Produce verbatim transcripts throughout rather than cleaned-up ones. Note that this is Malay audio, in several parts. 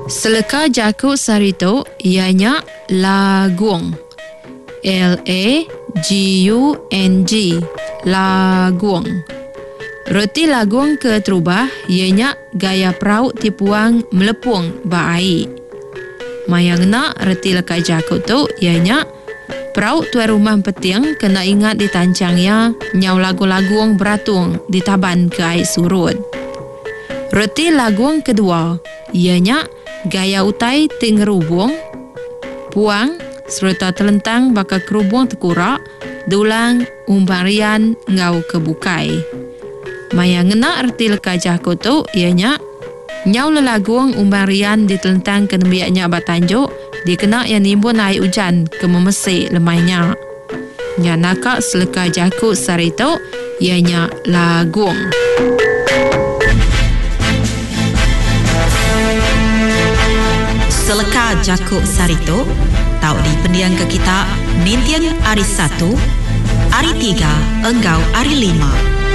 Seleka Jaku Sarito ianya Laguang. L A G U N G. Laguang. Reti Laguang ke Trubah ianya gaya perahu tipuang melepung ba air. Mayang nak reti Leka Jaku tu ianya perahu tuan rumah peting kena ingat ditancangnya nyau lagu-laguang beratung di taban ke air surut. Reti Laguang kedua ianya gaya utai tingerubung puang serta telentang baka kerubung tekurak dulang umbarian ngau kebukai. Mayang ngena reti Leka Jaku tu ianya nyau lelaguang umbarian ditelentang ke nembiaknya batanjuk dikena yang nimbun air hujan ke memesik lemainya. Nyanaka Seleka Jaku Sarito ianya Laguang. Seleka Jaku Sarito tau di pendiang ke kita nintiang hari satu, hari tiga, enggau hari lima.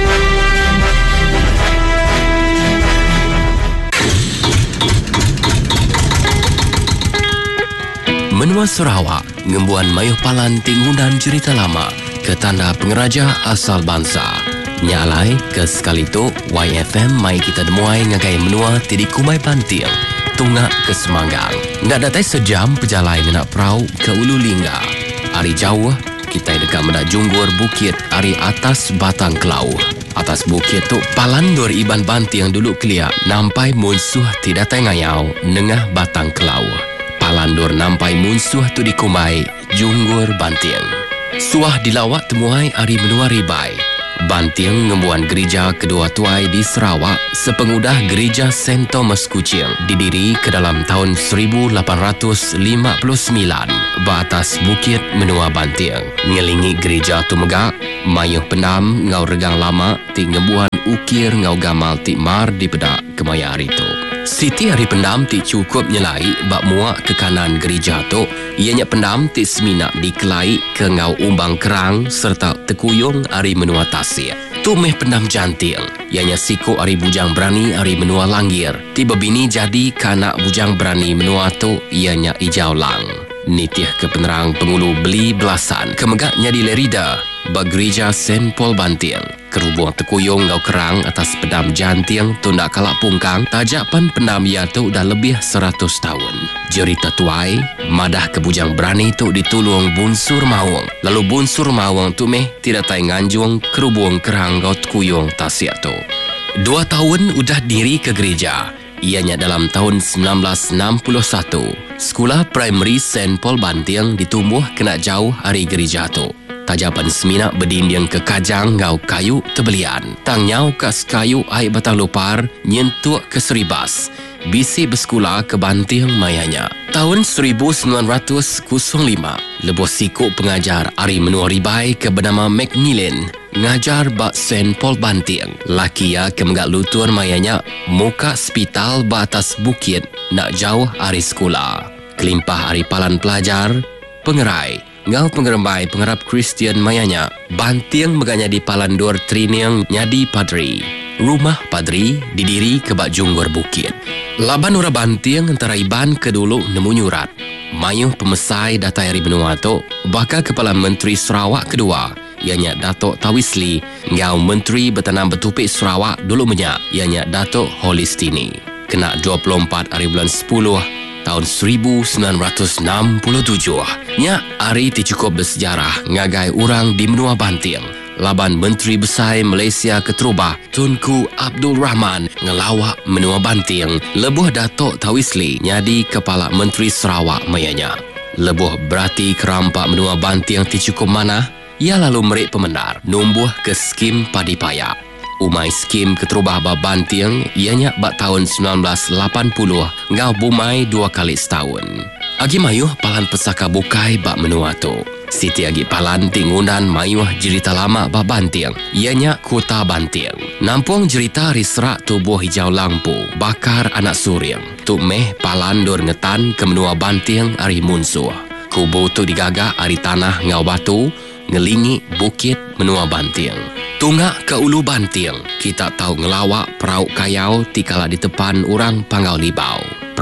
Menua Sarawak ngembuan mayuh palan tingunan cerita lama ke tanda pengeraja asal bangsa. Nyalai ke sekali tu Y F M mai kita demuai ngagai menua tidik kumai Banting. Tunggak ke Semanggang. Ndak datai sejam pejalai nak perahu ke Ulu Lingga. Ari jauh, kita dekat mendak junggur bukit ari atas Batang Kelau. Atas bukit tu palan dor iban banti yang dulu keliak nampai munsuh tidak tengayau nengah Batang Kelau. Palan dor nampai munsuh tu dikumai junggur banting. Suah dilawak temuai ari menua ribai. Banting ngembuan gereja kedua tuai di Sarawak sepengudah gereja Saint Thomas Kuching didiri ke dalam tahun seribu lapan ratus lima puluh sembilan batas bukit menua Banting. Ngelingi gereja tu megak, mayuh pendam ngau regang lama ti ngembuan ukir ngau gamal ti mar di pedak kemaya hari tu. Siti hari pendam ti cukup nyelai bak muak ke kanan gereja tu. Ianya pendam ti seminak dikelai ke ngau umbang kerang serta tekuyung hari menua tasir. Tu meh pendam jantil. Ianya siku hari bujang berani hari menua langgir. Ti bebini jadi kanak bujang berani menua tu ianya ijau lang. Nitih ke penerang pengulu beli belasan. Kemegaknya di Lerida bak gereja Saint Paul Banting. Kerubung tekuyung ngau kerang atas pendam janting tu nak kalak pungkang. Tajapan pendam ia tu dah lebih seratus tahun. Cerita tuai, madah ke bujang berani tu ditulung bunsur mawang. Lalu bunsur mawang tu meh tidak tay nganjung kerubung kerang ngau tekuyung tasik tu. Dua tahun udah diri ke gereja. Ianya dalam tahun sembilan belas enam puluh satu. Sekolah Primary Saint Paul Banting ditumbuh kena jauh hari gereja tu. Tajapan seminak berdinding ke kajang ngau kayu tebelian. Tang nyau kas kayu air batang lupar nyentuk ke seribas. Bisi bersekolah ke Banting mayanya. Tahun seribu sembilan ratus lima, lebuh siku pengajar ari menua ribai ke bernama Macmillan ngajar bak Saint Paul Banting. Laki ya ke menggak lutur mayanya muka hospital batas bukit nak jauh ari sekolah. Kelimpah ari palan pelajar, pengerai ngau pengerembai pengerap Kristian mayanya. Banting meganya di Palandor Triniang nyadi padri. Rumah padri didiri ke bak junggur bukit. Laban ura Banting antara iban ke dulu nemu nyurat. Mayuh pemesai datai hari benua tu bakal Kepala Menteri Sarawak kedua ianya Datuk Tawisli ngau Menteri Bertanam Bertupik Sarawak dulu menyak ianya Datuk Holistini. Kena dua puluh empat hari bulan sepuluh tahun seribu sembilan ratus enam puluh tujuh. Nya hari ti cukup bersejarah ngagai orang di menua Banting. Laban Menteri Besar Malaysia Keterubah Tunku Abdul Rahman ngelawak menua Banting. Lebuh Datuk Tawisli nyadi Kepala Menteri Sarawak mayanya. Lebuh berarti kerampak menua Banting ti cukup mana? Ia lalu merik pemendar numbuh ke skim padi payak. Umai skim Keterubah ba Banting ianya bak tahun sembilan belas lapan puluh ngau bumai dua kali setahun. Agi mayuh palan pesaka bukai bak menua tu. Siti agi palan tingunan mayuh cerita lama ba Banting ianya Kota Banting. Nampung cerita risrak tubuh hijau lampu bakar anak suring. Tu meh palan dor ngetan ke menua Banting ari munsuh. Kubu tu digagak ari tanah ngau batu ngelingi bukit menua Banting. Tunggak ke Ulu Banting, kita tahu ngelawak perahu kayau tikala di depan orang Panggau Libau.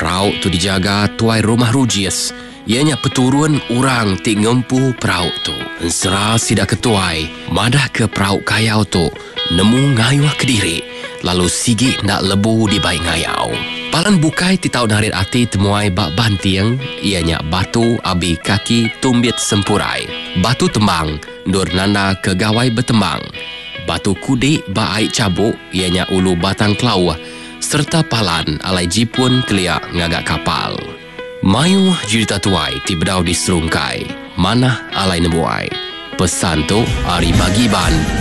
Perauk tu dijaga tuai rumah Rujias. Ianya peturun orang tik ngempu perauk tu. Ensera sidak ketuai, madah ke perauk kayau tu, nemu ngayuah kediri, lalu sigi nak lebu di baik ngayau. Palan bukai titau narit ati temuai bak bantiang, ianya batu abi kaki tumbit sempurai. Batu tembang, dur nanda ke gawai bertembang. Batu kudik bak aik cabuk, ianya ulu batang kelau, serta palan alai jipun keliak ngagak kapal. Mayu cerita tuai ti bedau di serungkai, mana alai nebuai. Pesan tu ari bagi ban